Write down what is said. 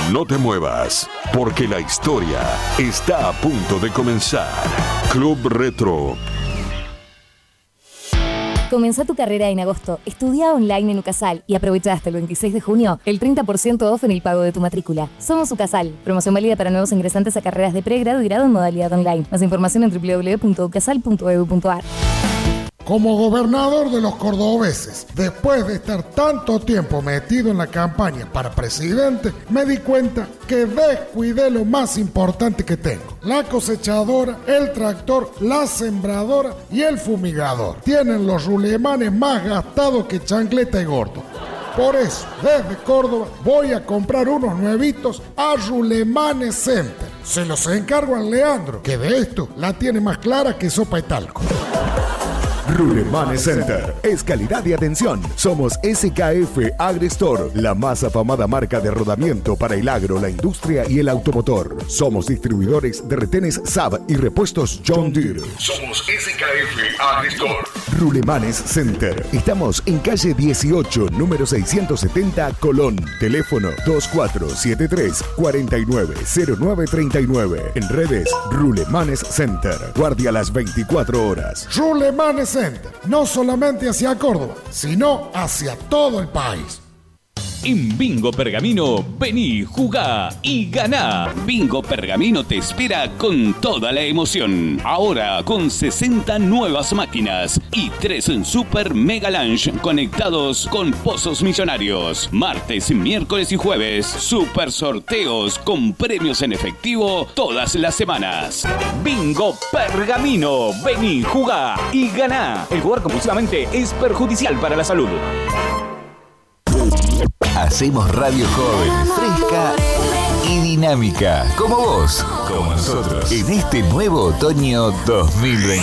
No te muevas, porque la historia está a punto de comenzar. Club Retro. Comenzá tu carrera en agosto. Estudia online en UCASAL y aprovecha hasta el 26 de junio el 30% off en el pago de tu matrícula. Somos UCASAL. Promoción válida para nuevos ingresantes a carreras de pregrado y grado en modalidad online. Más información en www.ucasal.edu.ar. Como gobernador de los cordobeses, después de estar tanto tiempo metido en la campaña para presidente, me di cuenta que descuidé lo más importante que tengo. La cosechadora, el tractor, la sembradora y el fumigador. Tienen los rulemanes más gastados que chancleta y gordo. Por eso, desde Córdoba voy a comprar unos nuevitos a Rulemanes Center. Se los encargo a Leandro, que de esto la tiene más clara que sopa y talco. Rulemanes Center es calidad y atención. Somos SKF AgriStore, la más afamada marca de rodamiento para el agro, la industria y el automotor. Somos distribuidores de retenes Saab y repuestos John Deere. Somos SKF AgriStore. Rulemanes Center. Estamos en calle 18, número 670, Colón. Teléfono 2473-490939. En redes, Rulemanes Center. Guardia las 24 horas. Rulemanes Center, no solamente hacia Córdoba, sino hacia todo el país. En Bingo Pergamino, vení, jugá y ganá. Bingo Pergamino te espera con toda la emoción. Ahora con 60 nuevas máquinas y 3 en Super Mega Lunch conectados con pozos millonarios. Martes, miércoles y jueves, super sorteos con premios en efectivo todas las semanas. Bingo Pergamino, vení, jugá y ganá. El jugar compulsivamente es perjudicial para la salud. Hacemos radio joven, fresca y dinámica, como vos, como nosotros, en este nuevo otoño 2021.